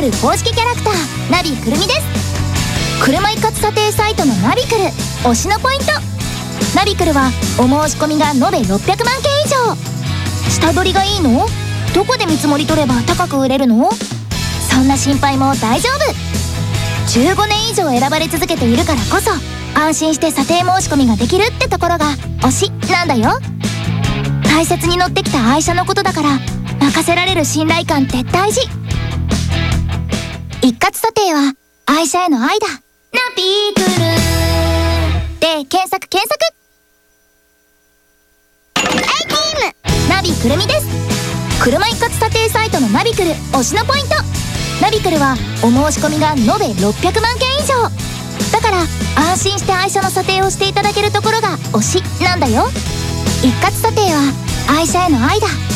ル公式キャラクターナビくるみです。車一括査定サイトのナビくる推しのポイント。ナビくるはお申し込みが延べ600万件以上。下取りがいいの？どこで見積もり取れば高く売れるの？そんな心配も大丈夫。15年以上選ばれ続けているからこそ安心して査定申し込みができるってところが推しなんだよ。大切に乗ってきた愛車のことだから任せられる信頼感って大事。一括査定は愛車への愛だ。ナビくるで検索ナビくるみです。車一括査定サイトのナビくる推しのポイント。ナビくるはお申し込みが延べ600万件以上だから安心して愛車の査定をしていただけるところが推しなんだよ。一括査定は愛車への愛だ。